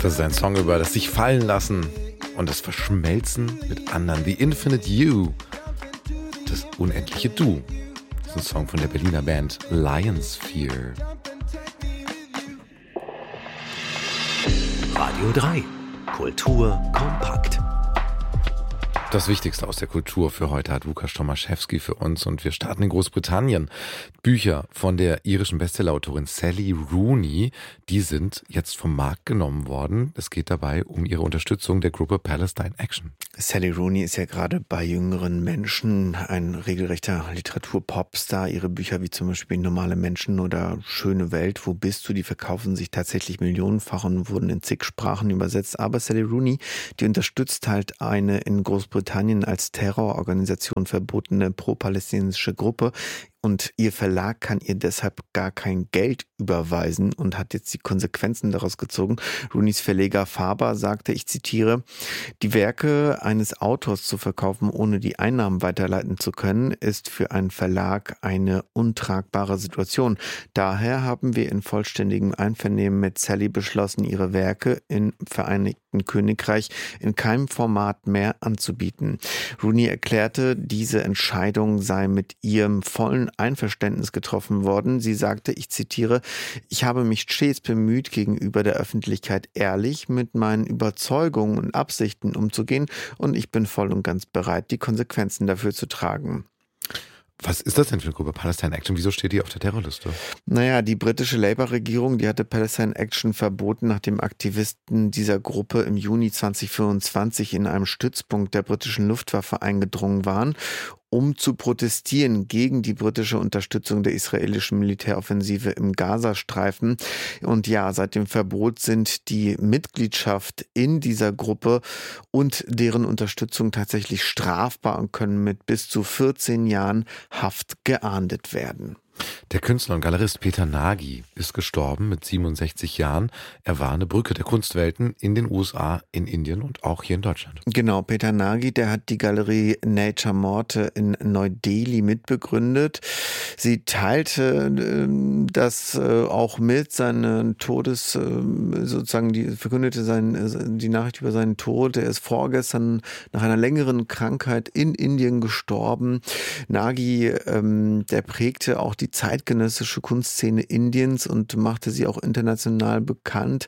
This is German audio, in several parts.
Das ist ein Song über das sich fallen lassen und das Verschmelzen mit anderen. The Infinite You, das unendliche Du. Das ist ein Song von der Berliner Band Lionsphere. Radio 3. Kultur kompakt. Das Wichtigste aus der Kultur für heute hat Łukasz Tomaszewski für uns und wir starten in Großbritannien. Bücher von der irischen Bestsellerautorin Sally Rooney, die sind jetzt vom Markt genommen worden. Es geht dabei um ihre Unterstützung der Gruppe Palestine Action. Sally Rooney ist ja gerade bei jüngeren Menschen ein regelrechter Literatur-Popstar. Ihre Bücher wie zum Beispiel Normale Menschen oder Schöne Welt, Wo bist du? Die verkaufen sich tatsächlich millionenfach und wurden in zig Sprachen übersetzt. Aber Sally Rooney, die unterstützt halt eine in Großbritannien als Terrororganisation verbotene pro-palästinensische Gruppe. Und ihr Verlag kann ihr deshalb gar kein Geld überweisen und hat jetzt die Konsequenzen daraus gezogen. Rooneys Verleger Faber sagte, ich zitiere, die Werke eines Autors zu verkaufen, ohne die Einnahmen weiterleiten zu können, ist für einen Verlag eine untragbare Situation. Daher haben wir in vollständigem Einvernehmen mit Sally beschlossen, ihre Werke im Vereinigten Königreich in keinem Format mehr anzubieten. Rooney erklärte, diese Entscheidung sei mit ihrem vollen Einverständnis getroffen worden. Sie sagte, ich zitiere, ich habe mich stets bemüht, gegenüber der Öffentlichkeit ehrlich mit meinen Überzeugungen und Absichten umzugehen und ich bin voll und ganz bereit, die Konsequenzen dafür zu tragen. Was ist das denn für eine Gruppe Palestine Action? Wieso steht die auf der Terrorliste? Naja, die britische Labour-Regierung, die hatte Palestine Action verboten, nachdem Aktivisten dieser Gruppe im Juni 2024 in einem Stützpunkt der britischen Luftwaffe eingedrungen waren, um zu protestieren gegen die britische Unterstützung der israelischen Militäroffensive im Gazastreifen. Und ja, seit dem Verbot sind die Mitgliedschaft in dieser Gruppe und deren Unterstützung tatsächlich strafbar und können mit bis zu 14 Jahren Haft geahndet werden. Der Künstler und Galerist Peter Nagy ist gestorben mit 67 Jahren. Er war eine Brücke der Kunstwelten in den USA, in Indien und auch hier in Deutschland. Genau, Peter Nagy, der hat die Galerie Nature Morte in Neu-Delhi mitbegründet. Sie teilte das auch mit, seinen verkündete die Nachricht über seinen Tod. Er ist vorgestern nach einer längeren Krankheit in Indien gestorben. Nagy, der prägte auch die zeitgenössische Kunstszene Indiens und machte sie auch international bekannt.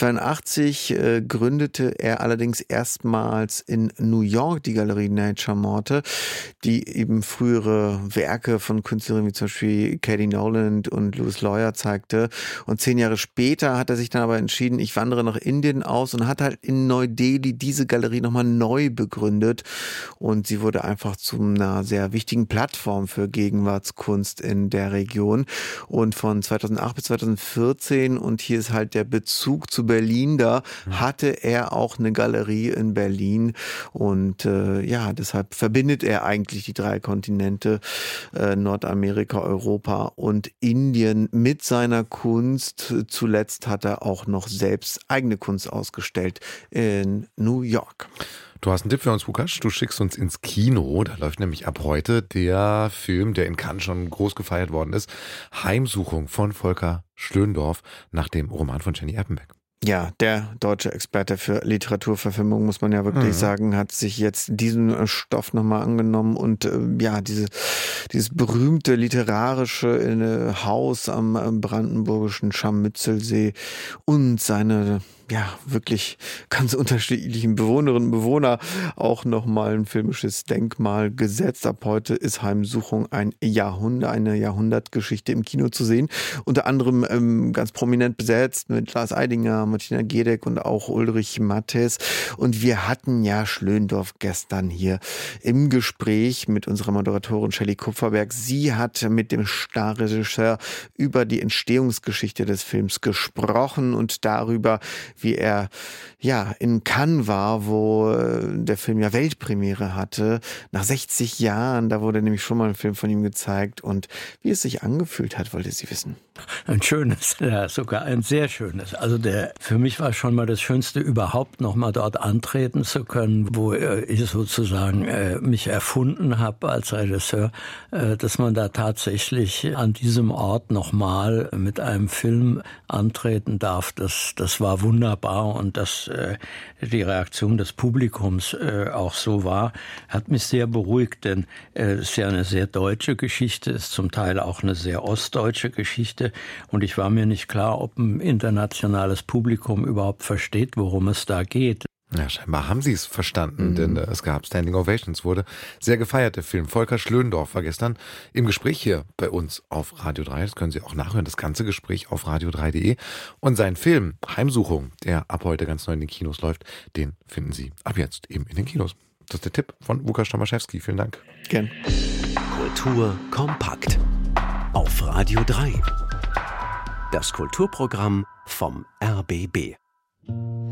1982 gründete er allerdings erstmals in New York die Galerie Nature Morte, die eben frühere Werke von Künstlerinnen wie zum Beispiel Katie Noland und Louis Lawyer zeigte. Und 10 Jahre später hat er sich dann aber entschieden, ich wandere nach Indien aus und hat halt in Neu-Delhi diese Galerie nochmal neu begründet. Und sie wurde einfach zu einer sehr wichtigen Plattform für Gegenwartskunst in der Region. Und von 2008 bis 2014, und hier ist halt der Bezug zu Berlin da, hatte er auch eine Galerie in Berlin. Und deshalb verbindet er eigentlich die 3 Kontinente, Nordamerika, Europa und Indien mit seiner Kunst. Zuletzt hat er auch noch selbst eigene Kunst ausgestellt in New York. Du hast einen Tipp für uns, Łukasz. Du schickst uns ins Kino. Da läuft nämlich ab heute der Film, der in Cannes schon groß gefeiert worden ist. Heimsuchung von Volker Schlöndorff nach dem Roman von Jenny Erpenbeck. Ja, der deutsche Experte für Literaturverfilmung, muss man ja wirklich sagen, hat sich jetzt diesen Stoff nochmal angenommen und dieses berühmte literarische Haus am brandenburgischen Scharmützelsee und seine wirklich ganz unterschiedlichen Bewohnerinnen und Bewohner auch nochmal ein filmisches Denkmal gesetzt. Ab heute ist Heimsuchung eine Jahrhundertgeschichte im Kino zu sehen. Unter anderem ganz prominent besetzt mit Lars Eidinger, Martina Gedeck und auch Ulrich Mattes. Und wir hatten ja Schlöndorff gestern hier im Gespräch mit unserer Moderatorin Shelley Kupferberg. Sie hat mit dem Starregisseur über die Entstehungsgeschichte des Films gesprochen und darüber, wie er in Cannes war, wo der Film ja Weltpremiere hatte. Nach 60 Jahren, da wurde nämlich schon mal ein Film von ihm gezeigt. Und wie es sich angefühlt hat, wollte sie wissen. Ein schönes, ja, sogar ein sehr schönes. Also für mich war schon mal das Schönste, überhaupt noch mal dort antreten zu können, wo ich sozusagen mich erfunden habe als Regisseur, dass man da tatsächlich an diesem Ort noch mal mit einem Film antreten darf. Das war wunderbar. wunderbar und dass die Reaktion des Publikums auch so war, hat mich sehr beruhigt, denn es ist ja eine sehr deutsche Geschichte, ist zum Teil auch eine sehr ostdeutsche Geschichte und ich war mir nicht klar, ob ein internationales Publikum überhaupt versteht, worum es da geht. Ja, scheinbar haben sie es verstanden, denn es gab Standing Ovations, wurde sehr gefeiert, der Film. Volker Schlöndorff war gestern im Gespräch hier bei uns auf Radio 3. Das können Sie auch nachhören, das ganze Gespräch auf radio3.de. Und sein Film Heimsuchung, der ab heute ganz neu in den Kinos läuft, den finden Sie ab jetzt eben in den Kinos. Das ist der Tipp von Łukasz Tomaszewski. Vielen Dank. Gern. Kultur kompakt. Auf Radio 3. Das Kulturprogramm vom RBB.